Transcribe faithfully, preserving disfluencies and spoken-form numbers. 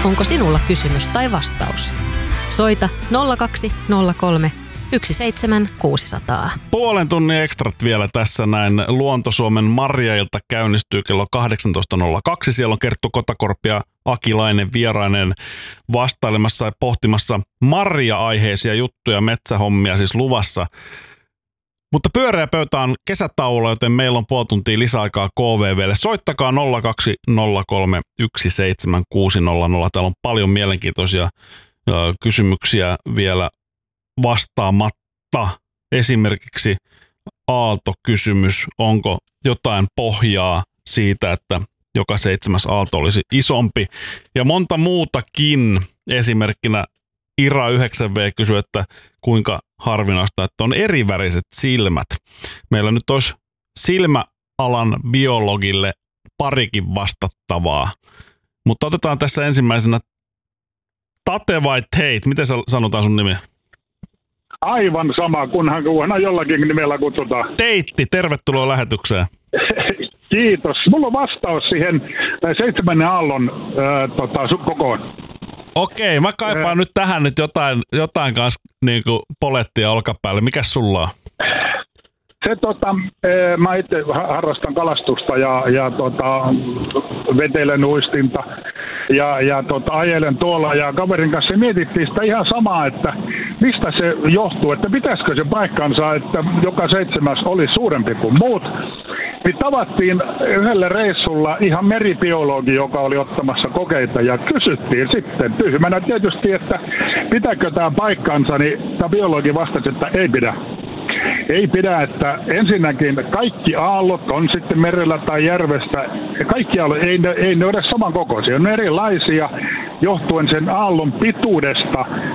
Onko sinulla kysymys tai vastaus? Soita nolla kaksi nolla kolme yksi seitsemän kuusi nolla nolla. Puolen tunnin ekstrat vielä tässä näin. Luonto-Suomen Marjailta käynnistyy kello kahdeksantoista nolla kaksi. Siellä on Kerttu Kotakorpi ja Akilainen vierainen vastailemassa ja pohtimassa marja-aiheisia juttuja, metsähommia siis luvassa. Mutta pyöreä pöytä on kesätauolla, joten meillä on puoli tuntia lisäaikaa K V V:lle. Soittakaa nolla kaksi nolla kolme yksi seitsemän kuusi nolla nolla. Täällä on paljon mielenkiintoisia ö, kysymyksiä vielä vastaamatta. Esimerkiksi aaltokysymys. Onko jotain pohjaa siitä, että joka seitsemäs aalto olisi isompi? Ja monta muutakin. Esimerkkinä Ira yhdeksän V kysyy, että kuinka harvinaista, että on eriväriset silmät. Meillä nyt olisi silmäalan biologille parikin vastattavaa. Mutta otetaan tässä ensimmäisenä Tate vai Teit? Miten sanotaan sun nimi? Aivan sama, kunhan kunhan jollakin nimellä kutsutaan. Teitti, tervetuloa lähetykseen. Kiitos. Mulla on vastaus siihen seitsemännen aallon äh, tota, kokoon. Okei, mä kaipaan äh, nyt tähän nyt jotain, jotain kanssa niin kuin polettia olkapäälle. Mikäs sulla on? Se tota, mä itse harrastan kalastusta ja, ja tota, vetelen uistinta ja, ja tota, ajelen tuolla ja kaverin kanssa mietittiin sitä ihan samaa, että mistä se johtuu, että pitäisikö se paikkansa, että joka seitsemäs oli suurempi kuin muut. Niin tavattiin yhdellä reissulla ihan meribiologi, joka oli ottamassa kokeita ja kysyttiin sitten tyhmänä tietysti, että pitääkö tämä paikkansa, niin tämä biologi vastasi, että ei pidä. Ei pidä, että ensinnäkin kaikki aallot on sitten merellä tai järvestä, kaikki aallot, ei ne, ei ne ole samankokoisia, ne on erilaisia johtuen sen aallon pituudesta